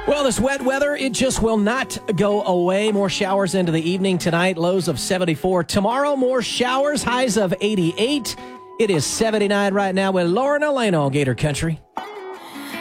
Well, this wet weather, it just will not go away. More showers into the evening tonight, lows of 74. Tomorrow, more showers, highs of 88. It is 79 right now with Lauren Elena on Gator Country.